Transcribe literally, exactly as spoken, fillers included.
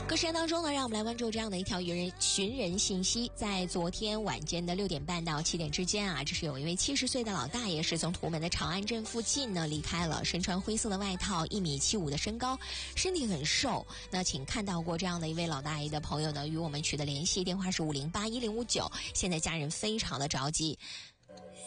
歌声当中呢，让我们来关注这样的一条寻人寻人信息。在昨天晚间的六点半到七点之间啊，这是有一位七十岁的老大爷是从图门的长安镇附近呢离开了，身穿灰色的外套，一米七五的身高，身体很瘦。那请看到过这样的一位老大爷的朋友呢，与我们取得联系，电话是五零八一零五九。现在家人非常的着急。